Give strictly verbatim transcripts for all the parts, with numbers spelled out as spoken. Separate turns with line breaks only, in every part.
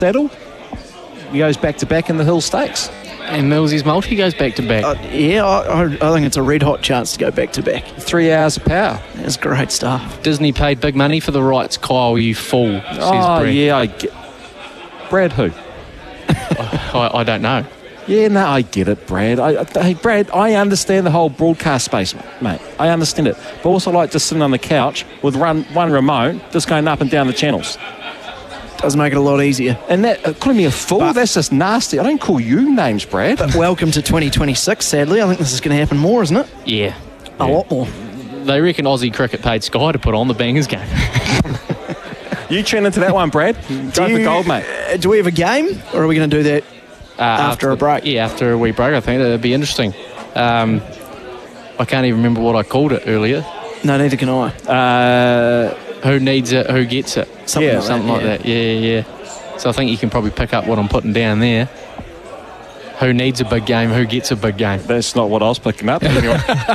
saddle, he goes back-to-back in the Hill Stakes.
And Millsy's multi goes back-to-back.
Uh, yeah, I, I think it's a red-hot chance to go back-to-back.
Three hours of power.
That's great stuff.
Disney paid big money for the rights. Kyle, you fool, says
Oh,
Brad.
yeah, I get... Brad who?
I, I don't know.
Yeah, no, I get it, Brad. I, I, hey, Brad, I understand the whole broadcast space, mate. I understand it. But also like just sitting on the couch with one, one remote, just going up and down the channels.
Does make it a lot easier.
And that, uh, calling me a fool, but, that's just nasty. I don't call you names, Brad.
But welcome to twenty twenty-six, sadly. I think this is going to happen more, isn't it?
Yeah.
A
yeah.
lot more.
They reckon Aussie Cricket paid Sky to put on the Bangers game.
You tune into that one, Brad. Go
you,
for gold, mate.
Uh, do we have a game, or are we going to do that
uh,
after,
after
a break?
Yeah, after a wee break, I think. It'd be interesting. Um, I can't even remember what I called it earlier.
No, neither can I.
Uh, who needs it, who gets it?
Something
yeah,
like
something
that,
like
yeah.
that. Yeah, yeah. So I think you can probably pick up what I'm putting down there. Who needs a big game? Who gets a big game?
That's not what I was picking up. Anyway.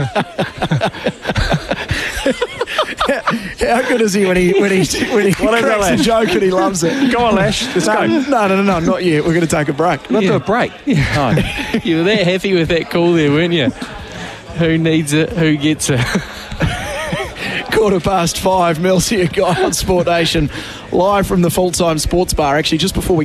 How good is he when he when he when he
Whatever,
cracks a
Lash.
joke and he loves it?
Go on, Lash. Let's
no,
go.
no, no, no, no, not yet. We're going to take a break.
Let's
Yeah.
do a break. No.
You were that happy with that call there, weren't you? Who needs it? Who gets it?
Quarter past five, Millsy, a guy on Sport Nation, live from the Full Time Sports Bar. Actually, just before we